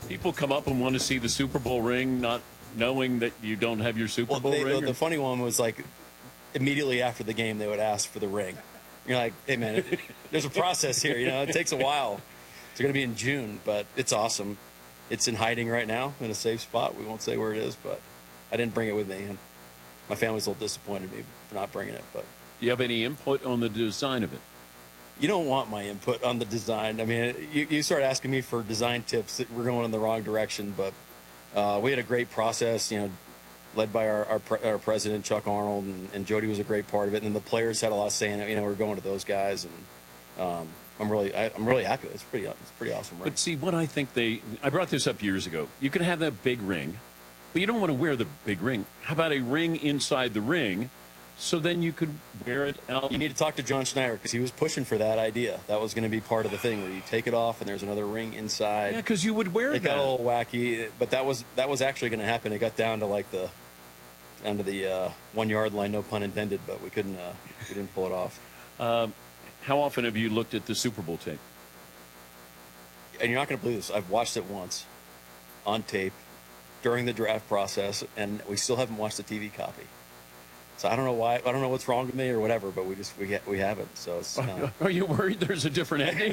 People come up and want to see the Super Bowl ring, not knowing that you don't have your Super Bowl ring. The funny one was like immediately after the game, they would ask for the ring. You're like, hey, man, there's a process here. You know, it takes a while. It's going to be in June, but it's awesome. It's in hiding right now in a safe spot. We won't say where it is, but I didn't bring it with me. And my family's a little disappointed in me for not bringing it. But do you have any input on the design of it? You don't want my input on the design. I mean, you start asking me for design tips. We're going in the wrong direction, but we had a great process, you know, led by our president, Chuck Arnold, and Jody was a great part of it. And then the players had a lot of say in it. You know, we're going to those guys, and I'm really happy. It's pretty awesome ring. But see, what I think I brought this up years ago. You can have that big ring, but you don't want to wear the big ring. How about a ring inside the ring? So then you could wear it out. You need to talk to John Schneider because he was pushing for that idea. That was going to be part of the thing where you take it off and there's another ring inside. Yeah, because you would wear that. It got a little wacky, but that was actually going to happen. It got down to like the 1 yard line, no pun intended, but we didn't pull it off. How often have you looked at the Super Bowl tape? And you're not going to believe this. I've watched it once on tape during the draft process, and we still haven't watched the TV copy. So I don't know why. I don't know what's wrong with me or whatever, but we haven't. So it's, are you worried there's a different ending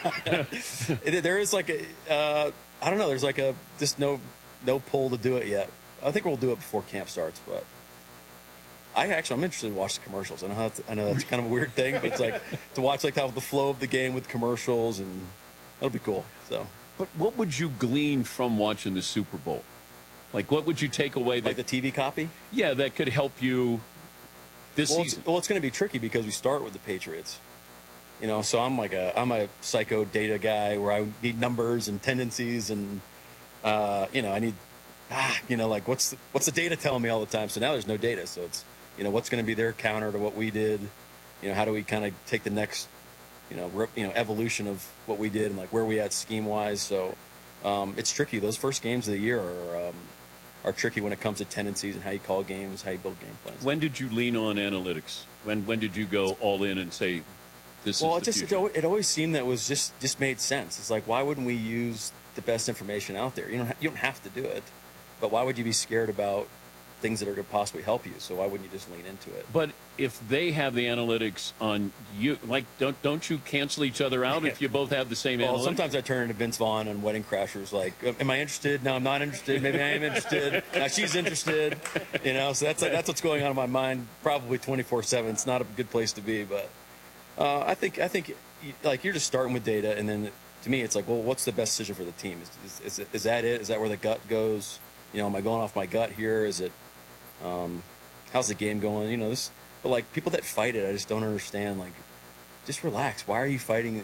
here? There is like I don't know. There's like just no pull to do it yet. I think we'll do it before camp starts, but I'm interested to watch the commercials. I know that's kind of a weird thing, but it's like to watch like how the flow of the game with commercials, and that'll be cool. So, but what would you glean from watching the Super Bowl? Like, what would you take away? Like the TV copy? Yeah, that could help you this season. Well, it's going to be tricky because we start with the Patriots. You know, so I'm a psycho data guy where I need numbers and tendencies, and you know, I need like what's the data telling me all the time? So now there's no data, so it's, you know, what's going to be their counter to what we did? You know, how do we kind of take the next evolution of what we did and like where we at scheme wise? So it's tricky. Those first games of the year are tricky when it comes to tendencies and how you call games, how you build game plans. When did you lean on analytics? When did you go all in and say this is the future? It always seemed that was just made sense. It's like, why wouldn't we use the best information out there? You don't have to do it, but why would you be scared about things that are going to possibly help you? So why wouldn't you just lean into it? But if they have the analytics on you, like, don't you cancel each other out if you both have the same analytics? Sometimes I turn into Vince Vaughn on Wedding Crashers, like, am I interested? No, I'm not interested. Maybe I am interested. Now she's interested. You know, so that's what's going on in my mind probably 24/7. It's not a good place to be, but I think like you're just starting with data, and then to me it's like, well, what's the best decision for the team? Is that it? Is that where the gut goes? You know, am I going off my gut here? Is it how's the game going? You know, but like people that fight it, I just don't understand. Like, just relax. Why are you fighting